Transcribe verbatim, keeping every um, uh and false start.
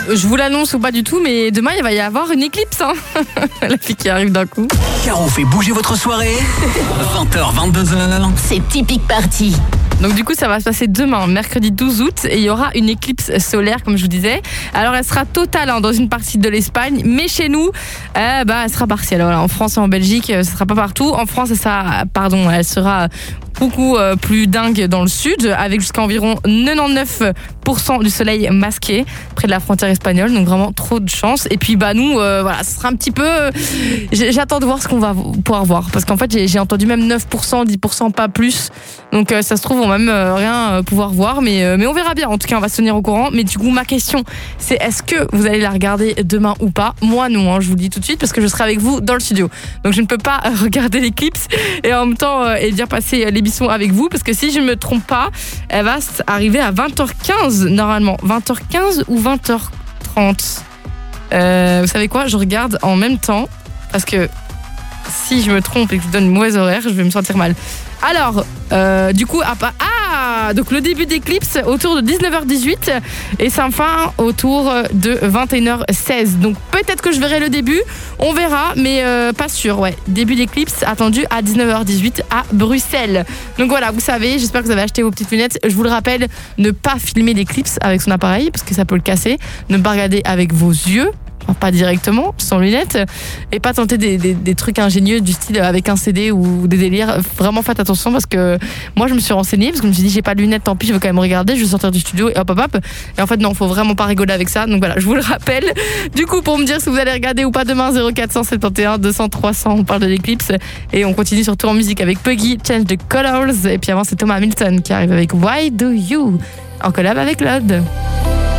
je vous l'annonce ou pas du tout, mais demain il va y avoir une éclipse. Hein. La fille qui arrive d'un coup. Caro fait bouger votre soirée. vingt heures, vingt-deux heures. C'est Typique Party. Donc du coup ça va se passer demain, mercredi douze août, et il y aura une éclipse solaire comme je vous disais. Alors elle sera totale hein, dans une partie de l'Espagne, mais chez nous, euh, bah, elle sera partielle. Voilà, en France et en Belgique, ce sera pas partout. En France, ça sera, pardon, elle sera beaucoup euh, plus dingue dans le sud, avec jusqu'à environ quatre-vingt-dix-neuf pour cent du soleil masqué près de la frontière espagnole. Donc vraiment trop de chance. Et puis bah nous, euh, voilà, ce sera un petit peu. Euh, j'attends de voir ce qu'on va pouvoir voir, parce qu'en fait j'ai, j'ai entendu même neuf pour cent, dix pour cent, pas plus. Donc euh, ça se trouve on va même euh, rien euh, pouvoir voir, mais euh, mais on verra bien. En tout cas on va se tenir au courant. Mais du coup ma question c'est est-ce que vous allez la regarder demain ou pas? Moi non, hein, je vous le dis tout de suite parce que je serai avec vous dans le studio. Donc je ne peux pas regarder l'éclipse et en même temps euh, et bien passer l'émission avec vous, parce que si je ne me trompe pas, elle va arriver à vingt heures quinze normalement. vingt heures quinze ou vingt heures trente. Euh, vous savez quoi? Je regarde en même temps parce que si je me trompe et que je vous donne une mauvaise horaire, je vais me sentir mal. Alors, euh, du coup, ah, ah, donc le début d'éclipse autour de dix-neuf heures dix-huit et sa fin autour de vingt et une heures seize. Donc peut-être que je verrai le début, on verra, mais euh, pas sûr. Ouais, début d'éclipse attendu à dix-neuf heures dix-huit à Bruxelles. Donc voilà, vous savez, j'espère que vous avez acheté vos petites lunettes. Je vous le rappelle, ne pas filmer l'éclipse avec son appareil parce que ça peut le casser. Ne pas regarder avec vos yeux. Pas directement, sans lunettes, et pas tenter des, des, des trucs ingénieux du style avec un C D ou des délires. Vraiment faites attention, parce que moi je me suis renseignée, parce que je me suis dit j'ai pas de lunettes, tant pis, je veux quand même regarder, je vais sortir du studio et hop hop hop. Et en fait non, faut vraiment pas rigoler avec ça. Donc voilà, je vous le rappelle. Du coup, pour me dire si vous allez regarder ou pas demain, zéro quatre cent soixante-onze deux cents trois cents, on parle de l'éclipse et on continue surtout en musique avec Puggy, Change the Colors, et puis avant c'est Thomas Hamilton qui arrive avec Why Do You en collab avec Lod.